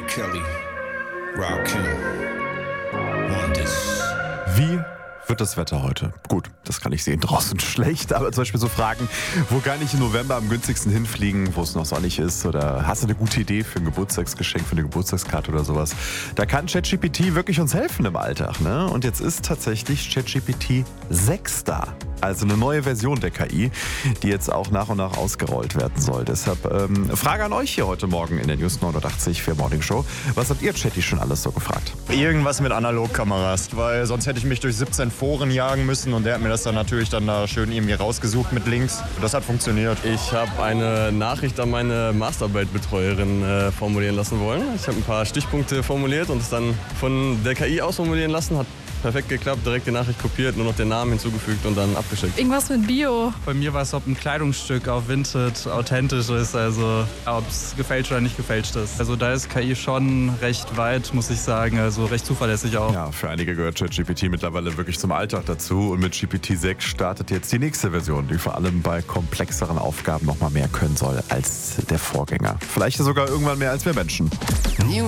Kelly, Rakim, Wonders. Wie wird das Wetter heute? Gut, das kann ich sehen, draußen schlecht, aber zum Beispiel so Fragen, wo kann ich im November am günstigsten hinfliegen, wo es noch sonnig ist, oder hast du eine gute Idee für ein Geburtstagsgeschenk, für eine Geburtstagskarte oder sowas? Da kann ChatGPT wirklich uns helfen im Alltag, ne? Und jetzt ist tatsächlich ChatGPT 6 da. Also eine neue Version der KI, die jetzt auch nach und nach ausgerollt werden soll. Deshalb Frage an euch hier heute Morgen in der News 89 für Morning Show. Was habt ihr Chatty schon alles so gefragt? Irgendwas mit Analogkameras, weil sonst hätte ich mich durch 17 Foren jagen müssen und der hat mir das dann natürlich da schön irgendwie rausgesucht mit Links. Das hat funktioniert. Ich habe eine Nachricht an meine Masterarbeitbetreuerin formulieren lassen wollen. Ich habe ein paar Stichpunkte formuliert und es dann von der KI ausformulieren lassen. Hat perfekt geklappt, direkt die Nachricht kopiert, nur noch den Namen hinzugefügt und dann abgeschickt. Irgendwas mit Bio. Bei mir war es, ob ein Kleidungsstück auf Vinted authentisch ist, also ob es gefälscht oder nicht gefälscht ist. Also da ist KI schon recht weit, muss ich sagen, also recht zuverlässig auch. Ja, für einige gehört ChatGPT mittlerweile wirklich zum Alltag dazu und mit GPT-6 startet jetzt die nächste Version, die vor allem bei komplexeren Aufgaben noch mal mehr können soll als der Vorgänger. Vielleicht sogar irgendwann mehr als wir Menschen.